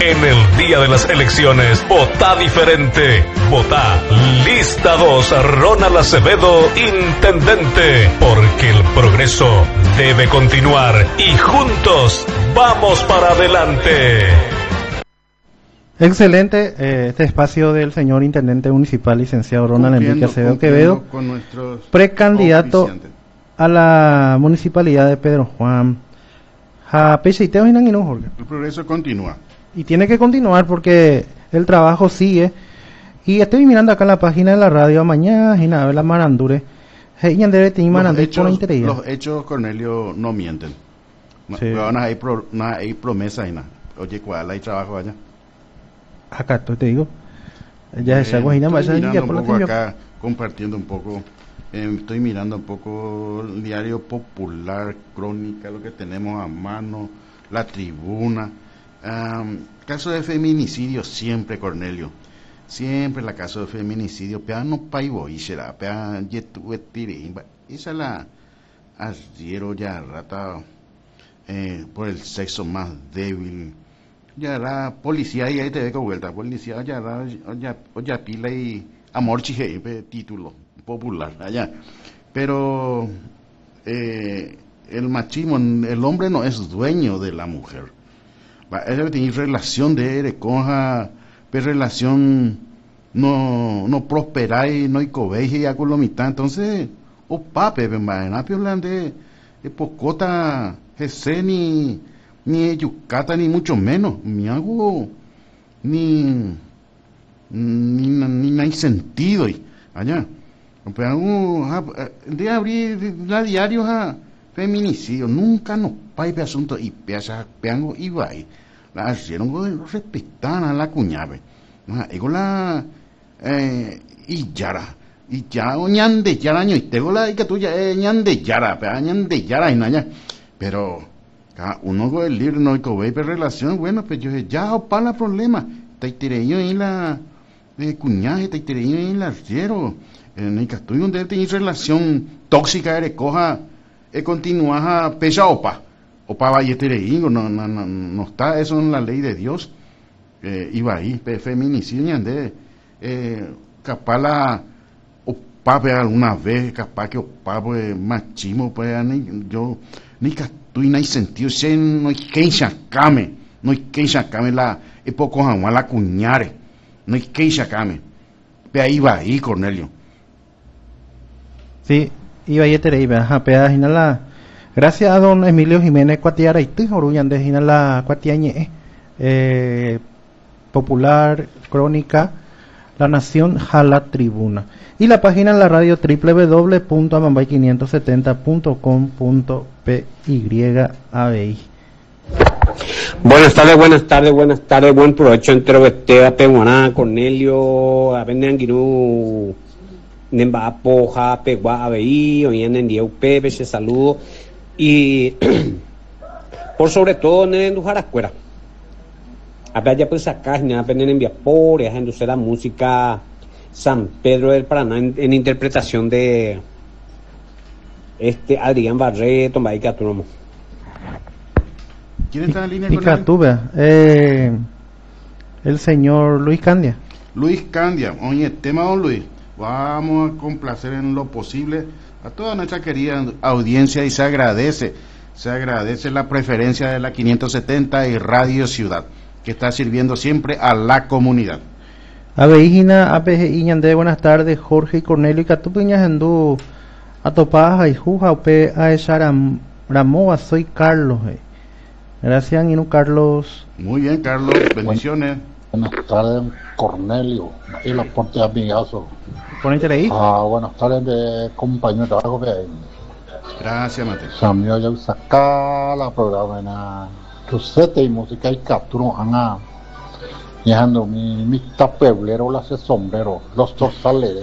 En el día de las elecciones, vota diferente. Vota Lista 2, Ronald Acevedo, Intendente. Porque el progreso debe continuar y juntos vamos para adelante. Excelente este espacio del señor Intendente Municipal, licenciado Ronald Enrique Acevedo Quevedo, precandidato a la Municipalidad de Pedro Juan. El progreso continúa. Y tiene que continuar porque el trabajo sigue. Y estoy mirando acá en la página de la radio mañana y nada, la marandure. Los hechos, Cornelio, no mienten. Sí. Hay promesas y nada. Oye, ¿cuál hay trabajo allá? Acá te digo. Ya esa guajina más allá por acá, compartiendo un poco. Estoy mirando un poco el diario Popular, Crónica, lo que tenemos a mano, La Tribuna. Caso de feminicidio siempre, Cornelio. Siempre la caso de feminicidio. Peano paibo y será, pean yetuve tire. Esa la arriero ya rata por el sexo más débil. Ya la policía y ahí te ve con vuelta. Policía ya pila y amor chije, título popular allá. Pero el machismo, el hombre no es dueño de la mujer. Él tiene relación de erecoja, pero relación no prospera y no hay cobeje y hago lo mitad. Entonces, o pape, de pocota, jese ni yucata ni mucho menos. Mi hago ni hay sentido y allá. De abrir la diario a feminicidio, nunca nos paipe asunto y peango y va la hicieron respetar a la cuñave. Ego la y ya ñande yara ño y tengo la que tuya ñande yara y naya. Pero cada uno con el libro no hay que ver relación, bueno, pues yo ya para la problema. Taitireño en la cuñaje, taitireño en la arriero. En el caso donde tiene relación tóxica de coja continúa pesa opa valletereíngo, no está eso en la ley de Dios. Iba ahí feminicidio de capaz la opa alguna vez, capaz que opa pues machismo pues yo ni catui no hay sentido, no hay que sacame la poco jamás la cuñare, no hay que sacame pe ahí va ahí, Cornelio. Sí, iba a ir la gracias a don Emilio Jiménez Cuatiara y Tijoruyan de la Cuatiañe Popular, Crónica, La Nación, La Tribuna. Y la página en la radio www.amambay570.com.py. Buenas tardes, buen provecho entero a Peguaná, Cornelio, a Benanguirú. Nemba Poja, Pegua, Abei, Oyen en Dieupe, se saludo y por sobre todo en Dujarascuera. A ya pues acá, en Viapor, haciendo la música San Pedro del Paraná en interpretación de Adrián Barreto, Maica Tromo. ¿Quién está en línea con él? El señor Luis Candia. Oye, tema don Luis. Vamos a complacer en lo posible a toda nuestra querida audiencia y se agradece la preferencia de la 570 y Radio Ciudad, que está sirviendo siempre a la comunidad. Aveígina, APG, buenas tardes, Jorge y Cornelio y Catupiñas Endú, Atopaja y Juja, Upe, Aesharam, Ramoa, soy Carlos. Gracias, Inu Carlos. Muy bien, Carlos, bendiciones. Buenas tardes, Cornelio, y los pontes amigazos. Ponete ahí. Buenas tardes de compañero de trabajo. Gracias, Mateo. Samio ya saca la programa en Rusete y música y capturo Ana. Dejando mi tapeblero, las sombrero, los torsales.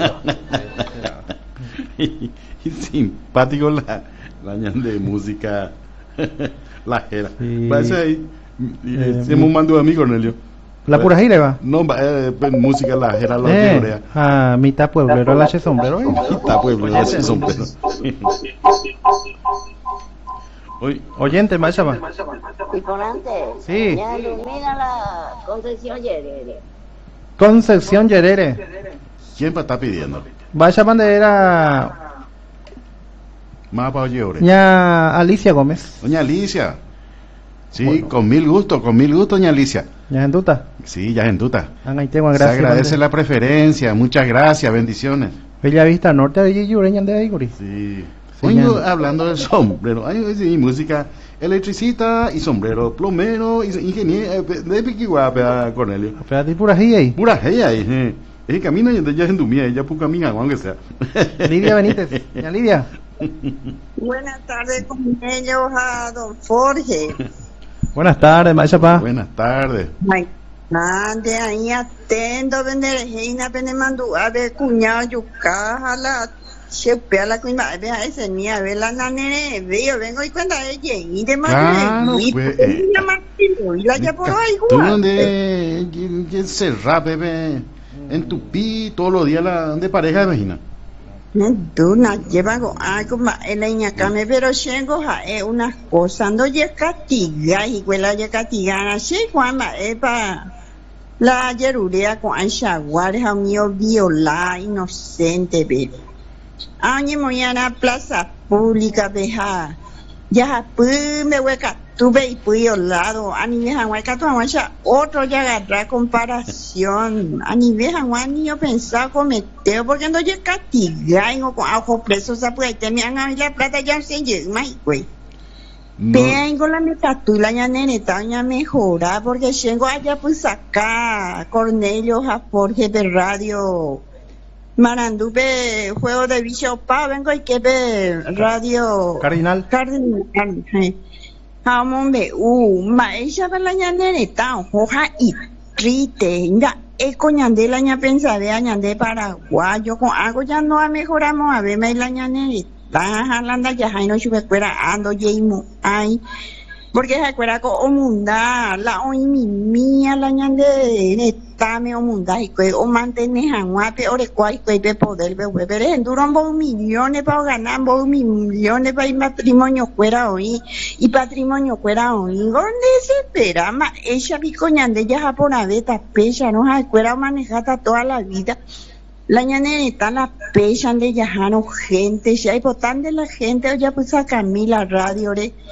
y simpático la de música, la jera. Sí. Parece ahí. Se me mandó a mí, Cornelio. ¿La pura gira va? No, música la jera la mitad pueblero, la sombrero. Mitad pueblero, la sombrero. Oyente, más llama. Triponante. Sí. Ya ilumina la Concepción Yerere. Concepción Yerere. ¿Quién está pidiendo? Vaya bandera. Mapa Oyeore. Ña Alicia Gómez. Doña Alicia. Sí, Bueno. con mil gusto, doña Alicia. Ña Genduta. Sí, ya en duda. Tengo Se gracias. agradece la preferencia, muchas gracias, bendiciones. Bella Vista Norte de Yuyureña de Aiguri. Sí. Señal. Hoy hablando del sombrero, sí, música, electricista y sombrero, plomero y ingeniero, de Piquiguapa, Cornelio. Espérate por ahí. Pura ella, es camino y ya en tu mía, ella puca camina, aunque sea. Lidia Benítez. Ña Lidia. Buenas tardes con ellos a don Jorge. Buenas tardes, más chapa. Buenas tardes. Ay, ande ahí atento, vender reina, vender mandu, a ver cuñado, yuca, la chepea la cuñada, a ver ese mía, a ver la nane, veo, vengo y cuenta de ella, y de Claro, madre, pues, y la ya por ahí, ¿Tú dónde se rape, en Tupí, todos los días de pareja de vecina? tú na lleva algo más en la ñacame, pero llego a unas cosas, ando ya castiga, y cuela ya castigana, sí, Juanma, pa la yerurea con Anshaguar, a mío viola, inocente, ve. Añe moyana plaza pública, veja, ya me hueca, tuve y fui violado, a ni vieja hueca, tu aguancha, otro ya agarra comparación, a ni vieja ni yo pensaba cometeo, porque ando ya castiga, y con ajo preso, se puede tener a mí la plata, ya se llega, güey. No, Vengo la metatula ya neneta ya mejora porque llego allá pues acá Cornelio a Jorge de radio Marandupe juego de bicho pa vengo y que ve radio Cardinal. Hamon be ma ella va la ya neneta hoja y triste ya coñandela ya pensaba añande paraguayo con algo ya no mejoramos a ver me la ya neneta jalanda ya no sube fuera ando yeimu ay porque se acuerda con omunda la oi mi mía la ñande neta me omunda y que o mantener hanguape ore cuai que pe poder be pero en duran millones para ganar millones para ir matrimonio fuera hoy y patrimonio fuera hoy donde se espera ma ella pico ñande ya japonesa pecha no se acuerda manejata toda la vida. La ñaneta la pechan de yajano gente, si hay votan de la gente, ya pues a Camila radio,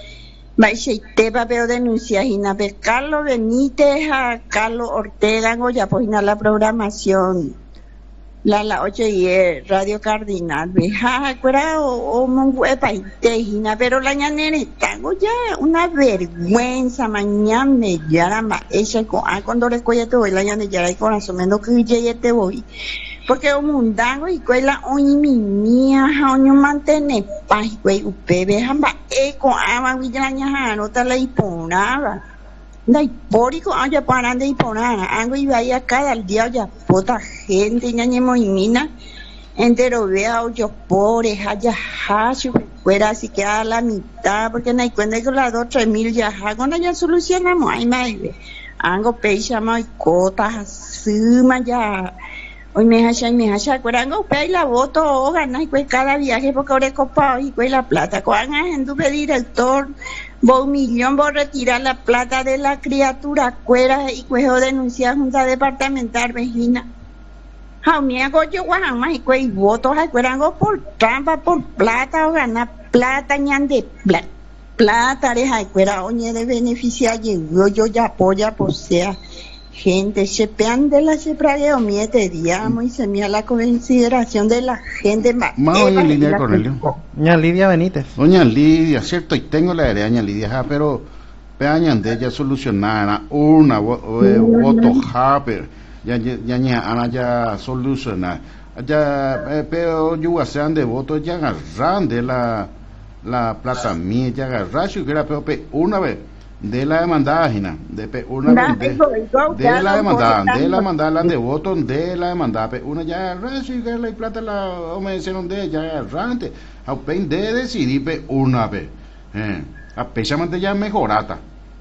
te va a ver denuncias y na ve Carlos Benítez a Carlos Ortega, ya pues la programación, la 8 y Radio Cardinal, veja, cuera o monguepa y tejina, pero la ñaneta, ya una vergüenza, mañana me llama, ella cuando le coye te voy, la ñaneta y corazón, menos que ya te voy. Porque un mundango y cuela oñi mi mía oño mantene paz güey upebe hamba con ama villaña anota la iponaba la hipórico aya paran de iponana ango y vaya cada día ya pota gente ñañe moimina entero vea ocho pobres haya hacho fuera así que a la mitad porque no hay cuenta que las 2-3 mil ya hago no ya solucionamos ay madre ango pecha mai cotas suma ya. Hoy me hacha, cuando pe la voto o ganas pues cada viaje porque ahora copado y pues la plata. Cuando en tu director, vos 1 millón, vos retirar la plata de la criatura, cuera y cuejo denunciar junta departamental vecina. Me hago yo guajama y pues votos a cuerango por trampa, por plata o ganar plata, ñande plata, deja cuera oñe de beneficiar yo ya apoya por sea. Gente, se pean de la sepragueo miete, digamos, y se mira la consideración de la gente más. Doña Lidia Cornelio. Ña Lidia Benítez. Doña Lidia, cierto, y tengo la idea, doña Lidia, pero peañan de ella solucionar una voto haper, ya solucionar. Ya, pero yo sean de voto, ya agarran de la plata mía, ya agarran, si hubiera pero una vez. De la demandada, Gina, de una vez de la demandada, la de voto de la demandada, una ya recibir la plata la me hicieron de ya errante, a de decidir una vez, a pesar de ya mejorata,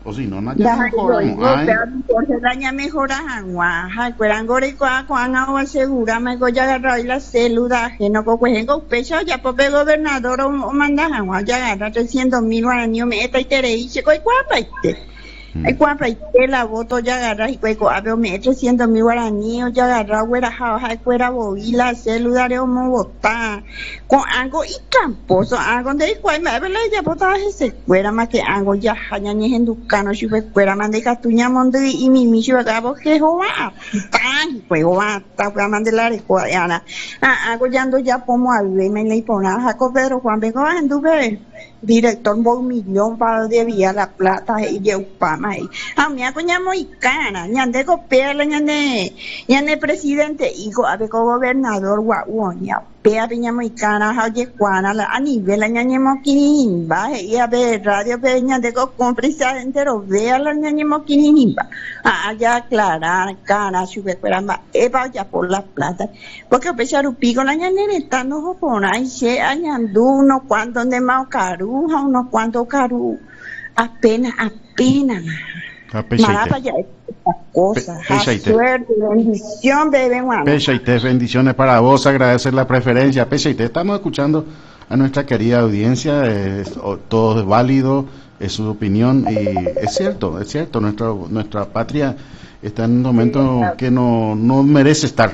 O si no, no Ya hay mejor. por ser daña mejora agua, cueran gore cuan agua segura me goya agarrar la célula que no cogen pecho ya por gobernador o manda agua ya agarra 300,000 guaraníes me está y tere y se coi cuapaite. Hay cuapaite la voto ya agarra y coi cuape me 300,000 guaraníes ya agarra güera ja cuera boí la célula de homo botar con algo y tramposo algo de cual me habla ya botar ese cuera más que algo ya haña ni en ducano si fue cuera mande catuña monde y mi micho acabo que joa tan pues joa ta mande la recuadra algo ya ando ya como a ver me le pona Jaco Pedro Juan vengo anduve director un millón para debía la plata y yo pama y a mí coña muy cara ñande copela ñande presidente hijo a beco gobernador guaguoña pea piña muy cara haye cuana a nivel ñañemo kinimba y a ver radio peña de con presidente lo vea la ñañemo kinimba allá aclarar cara sube para vaya por la plata porque pesar un pico la ñaneta no pona y se añandu uno cuanto de más caro unos cuantos caru apenas Marapa ya estas cosas suerte bendición bebé Juan Pechaite, bendiciones para vos, agradecer la preferencia. Pechaite, estamos escuchando a nuestra querida audiencia, todo es válido, es su opinión y es cierto, nuestra patria está en un momento que no merece estar.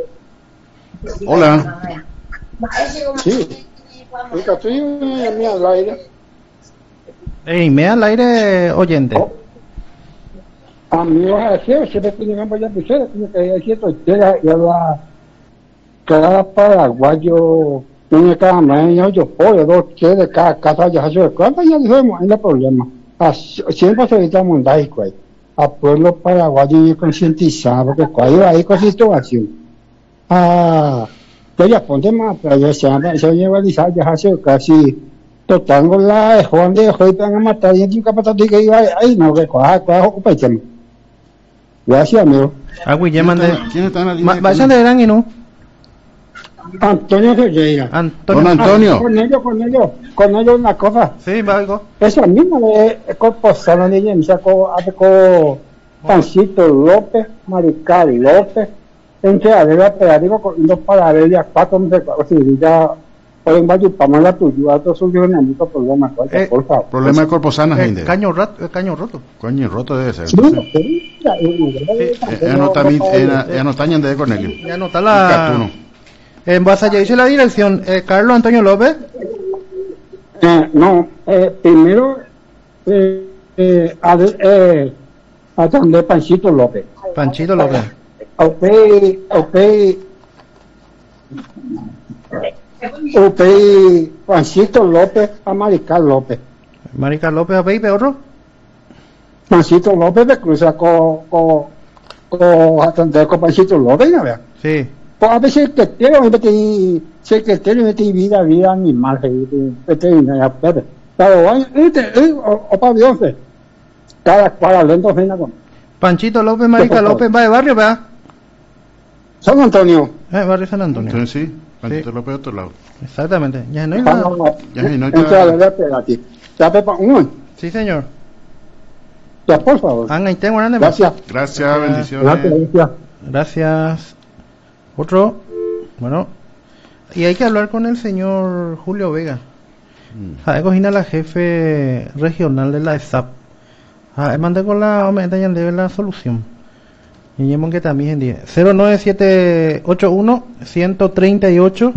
Hola. Sí. Me al aire oyente. Amigos, siempre tienen que apoyar, que es cierto, cada paraguayo tiene cada mañana, yo pollo, 2 3 de cada casa, ya se cuánto ya dijimos, no hay problema. Siempre se evita mandar a pueblo paraguayo y concientizar, porque cuando hay con situación. Ya ponte más, pero ya se lleva a decir, ya se casi total la Juan de hoy van a matar y en capaz de que iba ahí no que cuaja ocupa tema. Gracias amigo. ¿Quién está en la línea? Vayan de gran y no. Antonio Ferreira. Don Antonio. Con ellos una cosa. Sí, va algo. Esa misma de compostar de ella me sacó Pancito López, Marical López. Entre a ver la digo con 2 para ya 4 o sea, ya pueden vaya para la tuya, todos son grandes problemas, por favor. Problema de cuerpo sano, gente. Caño roto. Caño roto debe ser. Ya no está ñande de Cornelio. Ya no está la. En base ya dice la dirección, Carlos Antonio López. No, primero a donde Panchito López. Panchito López. Juancito López a Marical López. Marical López a Pepe, otro. Juancito López me cruza con Juancito López, ¿no vea? Sí. Pues a veces que tiene vida animal, veterinaria, pero o pabellón, cada cual lento fina con. Panchito López, Marical López, va de barrio, ¿verdad? San Antonio. Barrio San Antonio. Entonces sí, Panchito López de otro lado. Exactamente. Ya no hay nada. Sí, señor. Ya, por favor. Gracias. Gracias, bendiciones. Gracias. Otro. Bueno. Y hay que hablar con el señor Julio Vega. Cogina la jefe regional de la ESAP. Mandé con la aumenta y de la solución. Y llevamos que también 09781 138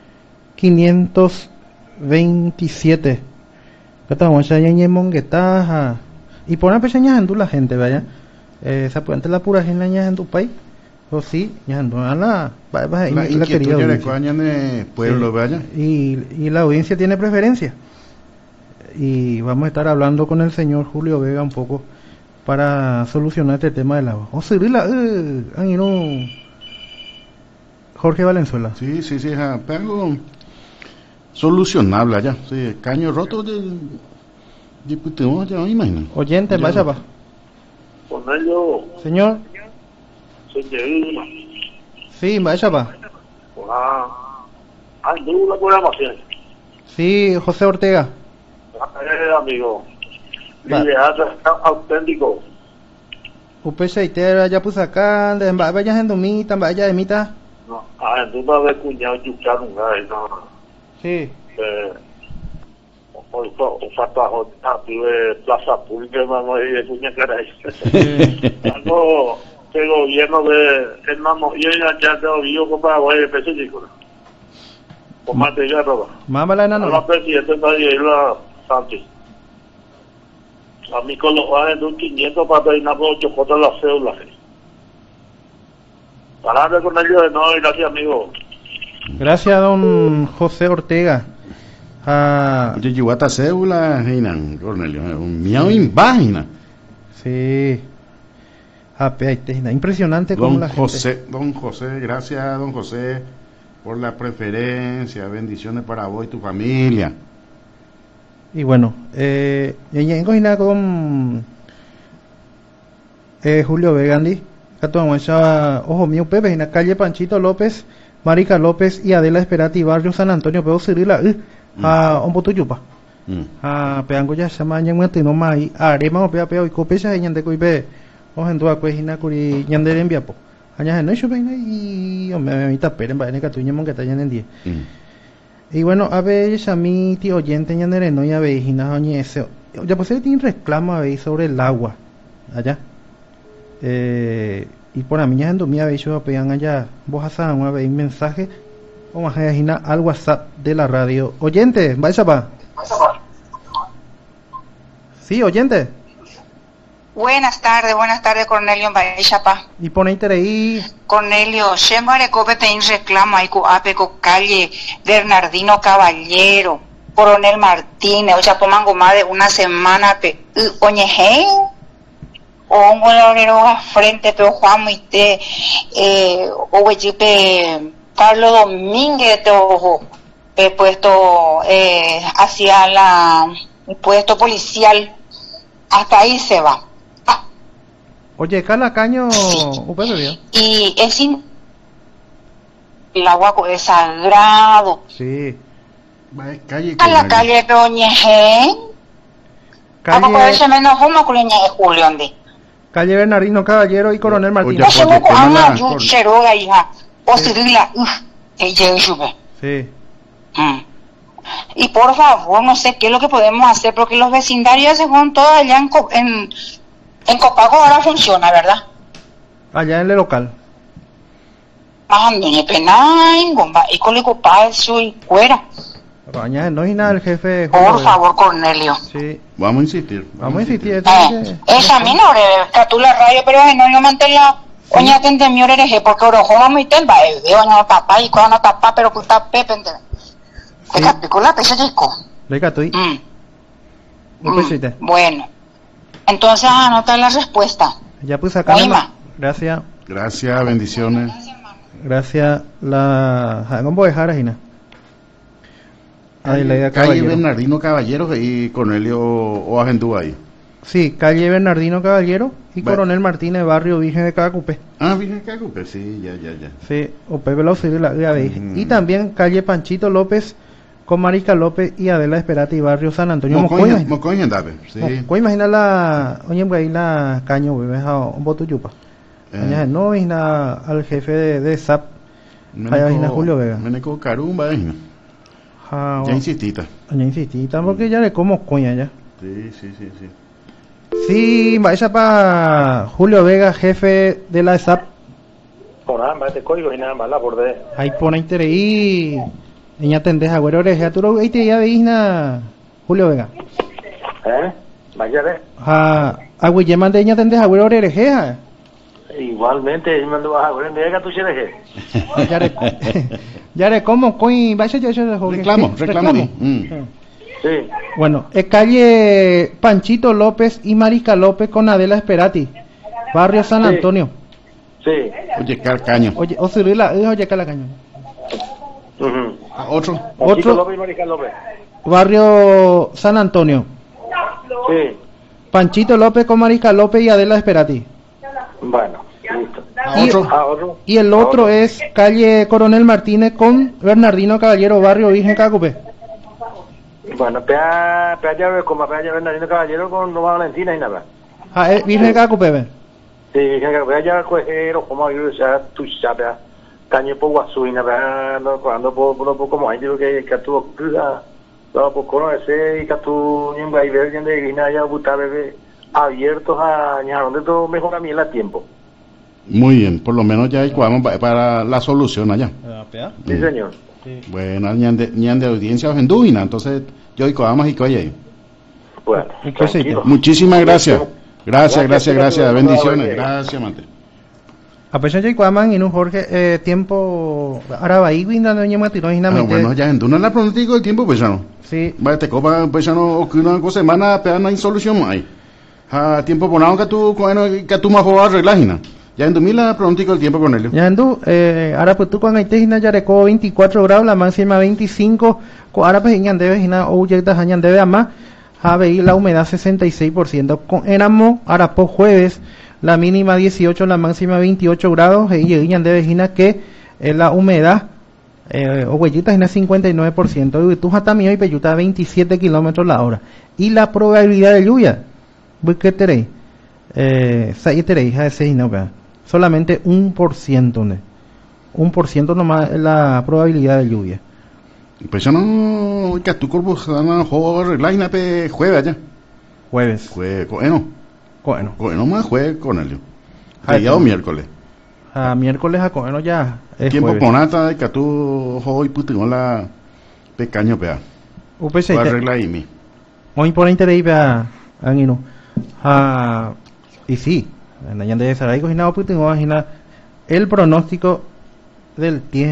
527. Que estamos allá en que está y por una pequeña en la gente, vaya. Se puede la pura gente en tu país. O sí, ya no la querida pueblo, vaya. Y la audiencia tiene preferencia. Y vamos a estar hablando con el señor Julio Vega un poco para solucionar este tema del agua. Jorge Valenzuela. Sí, algo solucionable allá. Sí, caño roto de diputado, ya no imagino. Oyente, vaya va. Con ello. Señor. Sí, vaya va. La programación. Sí, José Ortega. Amigo. Ideal auténtico. Upe Sheiter ya puse acá, de vaya en domita, vaya de mita. No, entonces va a haber cuñado yucar un gay, no. Sí. O fato a de plaza pública, vamos a ir de cuña caray. Algo que el gobierno de el mamo y ella ya te olvidó con Paraguay de peso chico. Con más de garro. Mamá la enano. La presidente está ahí la Sánchez. A mí con los bajes de un 500 para pedir por 8 fotos la cédula. Para con ellos de no, gracias amigo. Gracias don José Ortega. Yo llevo esta cédula, Heinan, Cornelio, un miau imbágina. Sí. Impresionante como la gente. Don José, gracias don José por la preferencia, bendiciones para vos y tu familia. Y bueno, ya con Julio Vegandi, ojo mío Pepe, en la calle Panchito López, Marica López y Adela Esperati, barrio San Antonio, pero Cirila, a un botuyupa. A peango ya se llama no más, arema o pea y copecha y ñande coipe, o en toda cuejina curi ñande en viapo. Aña no yo venga y me mita peren va en que tuña mon que está en 10. Y bueno, a ver, a mi tío oyente ñandere no ya veis y nada ese. Ya pues tiene reclamo a ver sobre el agua allá. Y por a mí ya en domía veis yo pegan allá vos hasan una vez mensaje o más allá al WhatsApp de la radio. Oyente, vaya pa. Sí, oyente. Buenas tardes, Cornelio Baixapa. Y pone interés ahí. Cornelio, siempre copete en reclamo ahí con Apeco calle Bernardino Caballero, Coronel Martínez, o sea, pomango más de una semana, oñeje, o un golorero a frente, pero Juan Muite, o huechipe Carlos Domínguez, o puesto hacia el puesto policial, hasta ahí se va. Oye, Cala Caño, sí. Y es el agua es sagrado. Sí. A la calle Peoñeje. Calle Bernardino Caballero y Coronel Martínez. Sí. Y por favor, no sé qué es lo que podemos hacer, porque los vecindarios se van todos allá en Copago ahora funciona, ¿verdad? Allá en el local. Y con el copazo y fuera. Allá no hay nada el jefe. Por favor, Cornelio. Sí. Vamos a insistir. Esa mi no, catula radio, pero no yo mantela. Oña tende mi oreje, porque orojo vamos y temba, oña papá y cuando papá, pero puta pepe, la peso chico. Bueno. Entonces anota la respuesta. Ya puse acá. Gracias. Gracias, bendiciones. Gracias. ¿Cómo dejar Gina? Calle Bernardino Caballero y Cornelio Oagendú ahí. Sí, calle Bernardino Caballero y Coronel Martínez, barrio Virgen de Cacupé. Virgen de Cacupé, sí, ya. Sí, o Pepe Lausirio la y también calle Panchito López con Marica López y Adela Esperati, barrio San Antonio. Mocoña, David, sí. Imagina la, oye, ahí la caño, un botuyupa. No, imagina al jefe de SAP, imagina Julio Vega. Meneco Carumba, ya insistita. Porque ya le como coña ya. Sí. Sí, vaya para Julio Vega, jefe de la SAP. Por nada, este código y nada más la borde. Ahí pone interés y niña tendeja, güero, oreja, tú lo viste ya veis Julio Vega. Vaya de. Agüey, ya mandé niña tendeja, güero, oreja. Igualmente, yo mando a güero, mira que tú chereje. Ya le como coin, vaya ya reclamo. Sí. Bueno, es calle Panchito López y Marica López con Adela Esperati, barrio San Antonio. Sí. Oye, Calcaño. Oye, Calacaño. Otro. Panchito López y Marica López. Barrio San Antonio. Sí. Panchito López con Marica López y Adela Esperati. Bueno, listo. Y el otro es calle Coronel Martínez con Bernardino Caballero, barrio Virgen Cacupé. Bueno, pea llave, como pea llave Bernardino Caballero con Roma Valentina y nada. Virgen Caco, Pepe. Sí, pea llave cuejero, como yo, o sea, tu chapa, caño por guasuina, pea, no, cuando por como hay, digo que tu cruda, no, por conocer, y que tu, y en Guayver, y en de Guina, ya, buta, bebé, abiertos a, donde todo mejora bien el tiempo. Muy bien, por lo menos ya hay para la solución allá. Sí, señor. Sí. Bueno, ni de audiencia en Dúbina, entonces yo y más y coye. Bueno, muchísimas gracias. Gracias. Bendiciones. Gracias, Mante. A pesar de que aman y no Jorge, tiempo Arabaí, Winda, no llama tiro bueno, ya en Duna la pronóstico el tiempo, pues ya no. Sí. Va, te copa, pues ya no, que una cosa semana, pero no hay solución ahí. Tiempo por nada que tú más juegas arreglas, ya en 2000 la pronóstico el tiempo con él. Ya en ahora pues tú con el tejina ya recó 24 grados, la máxima 25, ahora pues en debe hina o ya hayan debe a más, a ver la humedad 66%, con éramos ahora por jueves, la mínima 18, la máxima 28 grados, y debe hina que la humedad, o huellitas hina 59%, y tú también hoy peyuta 27 kilómetros la hora, y la probabilidad de lluvia, ¿qué tenéis? Solamente 1%, ¿no? 1% nomás es la probabilidad de lluvia. Pues ya no, que tu cuerpo se van a jugar line pe jueves allá. Jueves. Coeno más jueves con él. Ya o miércoles. Miércoles a Coeno ya. Tiempo ponata que tu hoy puto la pequeño pea. UPC. Arregla ahí mi. Hoy por interés pea angino. Y sí, en la de Saray coginado puto el pronóstico del tiempo.